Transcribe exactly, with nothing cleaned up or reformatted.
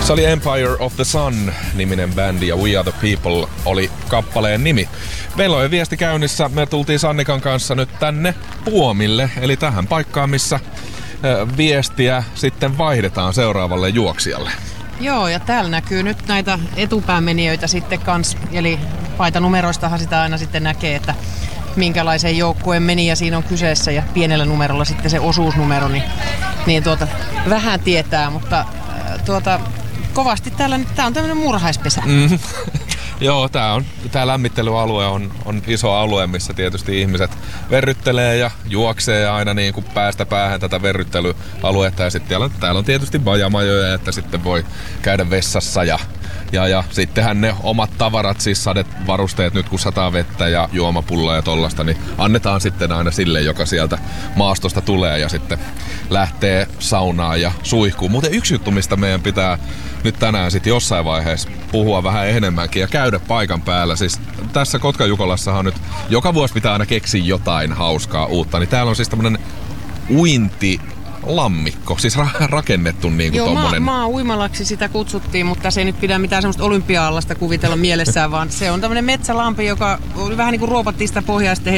Se oli Empire of the Sun-niminen bändi ja We Are the People oli kappaleen nimi. Meillä on viesti käynnissä. Me tultiin Sannikan kanssa nyt tänne Puomille, eli tähän paikkaan, missä viestiä sitten vaihdetaan seuraavalle juoksijalle. Joo, ja täällä näkyy nyt näitä etupäämenijöitä sitten kans, eli paitanumeroistahan sitä aina sitten näkee, että minkälaiseen joukkueen meni ja siinä on kyseessä ja pienellä numerolla sitten se osuusnumero, niin, niin tuota, vähän tietää, mutta tuota, kovasti täällä nyt, tää on tämmönen murhaispesä. Mm. Joo, tää, on, tää lämmittelyalue on, on iso alue, missä tietysti ihmiset verryttelee ja juoksee aina niin kuin päästä päähän tätä verryttelyaluetta. Ja sitten täällä, täällä on tietysti bajamajoja, että sitten voi käydä vessassa ja, ja, ja sittenhän ne omat tavarat, siis sadevarusteet nyt kun sataa vettä ja juomapulloa ja tollasta, niin annetaan sitten aina sille, joka sieltä maastosta tulee ja sitten lähtee saunaan ja suihkuun. Muuten yksi juttu, mistä meidän pitää nyt tänään sitten jossain vaiheessa puhua vähän enemmänkin ja käydä paikan päällä. Siis tässä Kotka-Jukolassahan nyt joka vuosi pitää aina keksiä jotain hauskaa uutta. Niin täällä on siis tämmönen uintilammikko, siis ra- rakennettu niinku Joo, tommonen. Joo, maa uimalaksi sitä kutsuttiin, mutta se ei nyt pidä mitään semmoista olympia-allasta kuvitella mielessään, vaan se on tämmönen metsälampi, joka vähän niinku ruopattiin sitä pohjaa sitten